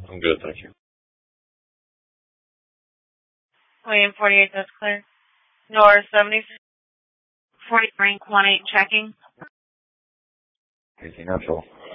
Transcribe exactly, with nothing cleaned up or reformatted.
I'm good, thank you. William forty-eight, that's clear. Nor seventy, forty, rank one eight, checking. eighteen, that's all.